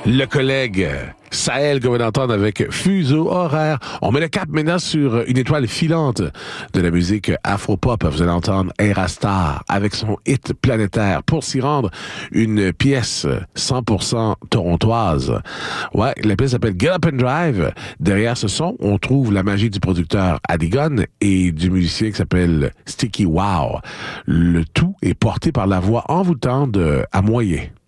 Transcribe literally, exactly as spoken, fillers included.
Le collègue Sahel, comme on va entendre avec Fuseau horaire. On met le cap maintenant sur une étoile filante de la musique afro-pop. Vous allez entendre Era Star avec son hit planétaire. Pour s'y rendre, une pièce cent pour cent torontoise. Ouais, la pièce s'appelle Get Up and Drive. Derrière ce son, on trouve la magie du producteur Adigon et du musicien qui s'appelle Sticky Wow. Le tout est porté par la voix envoûtante de Amoyer.